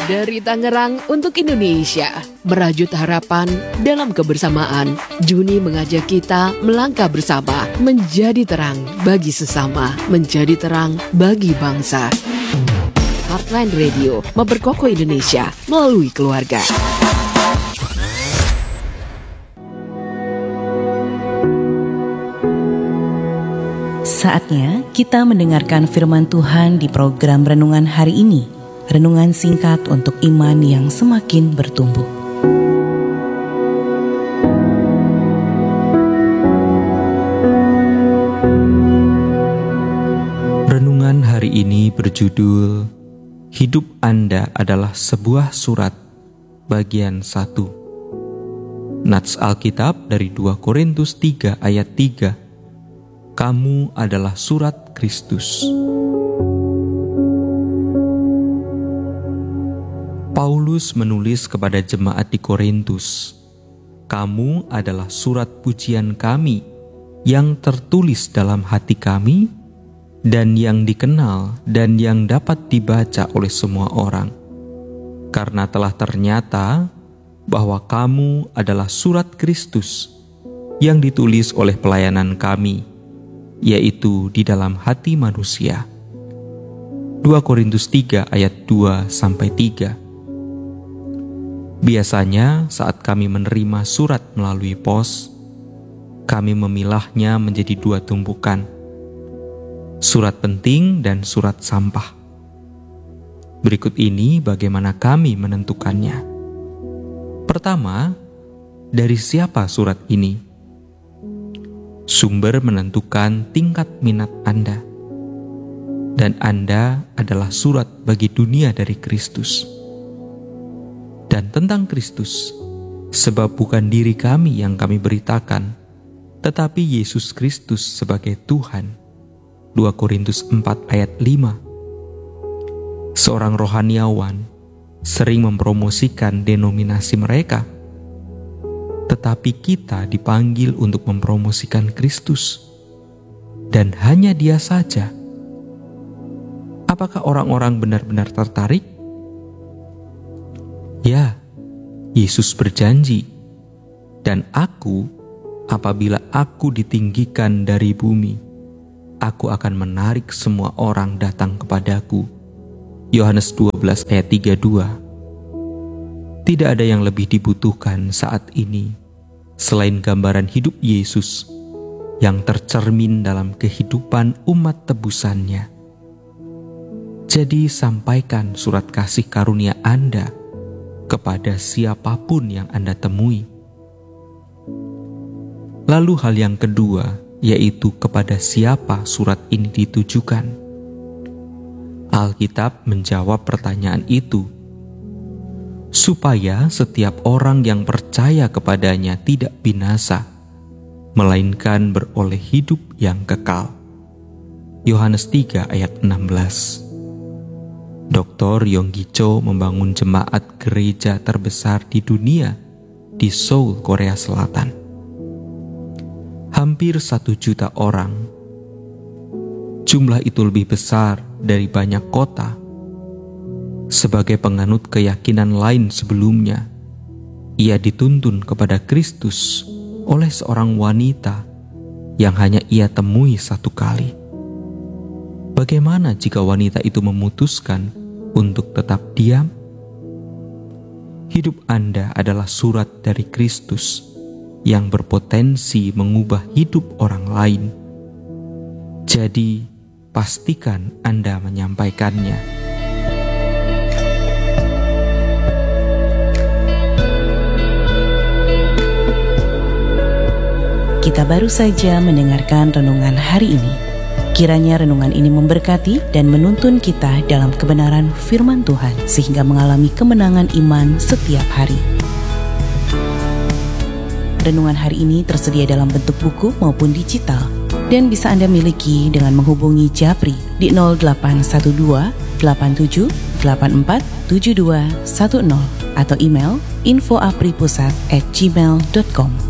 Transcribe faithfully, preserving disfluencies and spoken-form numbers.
Dari Tangerang untuk Indonesia, merajut harapan dalam kebersamaan. Juni mengajak kita melangkah bersama, menjadi terang bagi sesama, menjadi terang bagi bangsa. Heartline Radio memperkokoh Indonesia melalui keluarga. Saatnya kita mendengarkan firman Tuhan di program Renungan hari ini. Renungan singkat untuk iman yang semakin bertumbuh. Renungan hari ini berjudul Hidup Anda adalah sebuah surat, bagian satu. Nats Alkitab dari dua Korintus tiga ayat tiga. Kamu adalah surat Kristus. Paulus menulis kepada jemaat di Korintus, "Kamu adalah surat pujian kami yang tertulis dalam hati kami dan yang dikenal dan yang dapat dibaca oleh semua orang. Karena telah ternyata bahwa kamu adalah surat Kristus yang ditulis oleh pelayanan kami, yaitu di dalam hati manusia." dua Korintus tiga ayat dua sampai tiga. Biasanya saat kami menerima surat melalui pos, kami memilahnya menjadi dua tumpukan, surat penting dan surat sampah. Berikut ini bagaimana kami menentukannya. Pertama, dari siapa surat ini? Sumber menentukan tingkat minat Anda, dan Anda adalah surat bagi dunia dari Kristus. Dan tentang Kristus, sebab bukan diri kami yang kami beritakan, tetapi Yesus Kristus sebagai Tuhan. dua Korintus empat ayat lima. Seorang rohaniawan sering mempromosikan denominasi mereka, tetapi kita dipanggil untuk mempromosikan Kristus, dan hanya Dia saja. Apakah orang-orang benar-benar tertarik? Ya, Yesus berjanji, "Dan aku, apabila aku ditinggikan dari bumi, aku akan menarik semua orang datang kepadaku." Yohanes dua belas ayat tiga puluh dua. Tidak ada yang lebih dibutuhkan saat ini selain gambaran hidup Yesus yang tercermin dalam kehidupan umat tebusannya. Jadi sampaikan surat kasih karunia Anda kepada siapapun yang Anda temui. Lalu hal yang kedua, yaitu kepada siapa surat ini ditujukan. Alkitab menjawab pertanyaan itu, supaya setiap orang yang percaya kepadanya tidak binasa, melainkan beroleh hidup yang kekal. Yohanes tiga ayat enam belas. Doktor Yonggi Cho membangun jemaat gereja terbesar di dunia di Seoul, Korea Selatan. Hampir satu juta orang. Jumlah itu lebih besar dari banyak kota. Sebagai penganut keyakinan lain sebelumnya, ia dituntun kepada Kristus oleh seorang wanita yang hanya ia temui satu kali. Bagaimana jika wanita itu memutuskan untuk tetap diam? Hidup Anda adalah surat dari Kristus yang berpotensi mengubah hidup orang lain. Jadi, pastikan Anda menyampaikannya. Kita baru saja mendengarkan renungan hari ini. Kiranya renungan ini memberkati dan menuntun kita dalam kebenaran firman Tuhan sehingga mengalami kemenangan iman setiap hari. Renungan hari ini tersedia dalam bentuk buku maupun digital dan bisa Anda miliki dengan menghubungi Japri di nol delapan satu dua delapan tujuh delapan empat tujuh dua satu nol atau email info apripusat at gmail dot com.